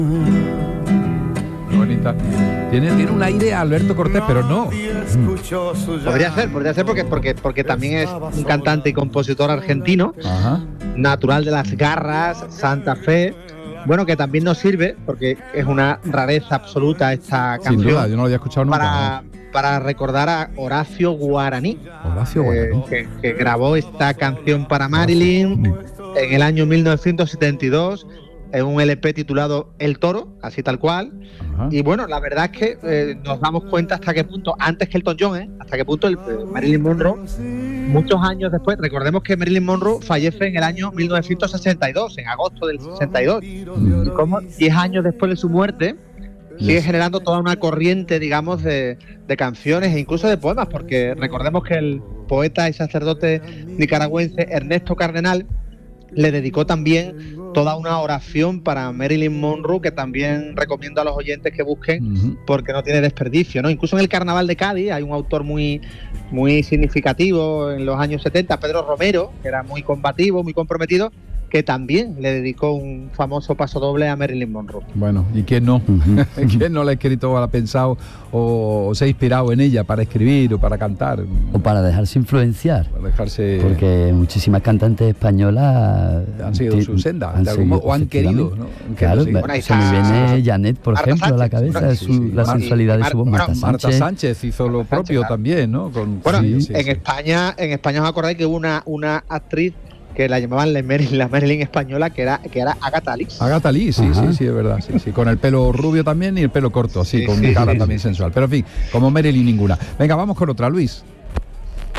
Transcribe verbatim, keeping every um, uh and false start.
Bonita. Tiene, tiene un aire a Alberto Cortés, pero no. Podría ser, podría ser porque, porque, porque también es un cantante y compositor argentino, Ajá. natural de Las Garras, Santa Fe. Bueno, que también nos sirve, porque es una rareza absoluta esta canción. Sin duda, yo no lo había escuchado nunca. Para, para recordar a Horacio Guaraní, Horacio Guaraní. Eh, que, que grabó esta canción para Marilyn en el año mil novecientos setenta y dos, en un L P titulado El Toro, así tal cual. Ajá. Y bueno, la verdad es que eh, nos damos cuenta hasta qué punto, antes que Elton John, ¿eh? hasta qué punto el, eh, Marilyn Monroe, muchos años después, recordemos que Marilyn Monroe fallece en el año mil novecientos sesenta y dos, en agosto del sesenta y dos, y como diez años después de su muerte, sigue generando toda una corriente, digamos, de, de canciones e incluso de poemas, porque recordemos que el poeta y sacerdote nicaragüense Ernesto Cardenal le dedicó también toda una oración para Marilyn Monroe, que también recomiendo a los oyentes que busquen, uh-huh. porque no tiene desperdicio, ¿no? Incluso en el Carnaval de Cádiz hay un autor muy, muy significativo en los años setenta, Pedro Romero, que era muy combativo, muy comprometido, que también le dedicó un famoso pasodoble a Marilyn Monroe. Bueno, ¿y quién no? Uh-huh. ¿Quién no la ha escrito o la ha pensado o, o se ha inspirado en ella para escribir o para cantar? O para dejarse influenciar. Para dejarse... Porque muchísimas cantantes españolas... Han seguido t- su senda, han seguido, o han querido, ¿no? Han claro, querido me, se me viene Janet, por Marta ejemplo, Sánchez, a la cabeza, sí, su, sí, la sí. sensualidad Mar- de su voz. bueno, Marta Sánchez. Marta Sánchez hizo lo propio Sánchez, claro. también, ¿no? Con, bueno, sí, sí, en sí. España, en España os acordáis que hubo una, una actriz que la llamaban la Marilyn, la Marilyn española, que era, que era Agatha Lee. Agatha Lee, sí, Ajá. sí, sí, es verdad. Sí, sí. Con el pelo rubio también y el pelo corto, sí, sí con sí, cara sí, también sí. sensual. Pero en fin, como Marilyn ninguna. Venga, vamos con otra, Luis.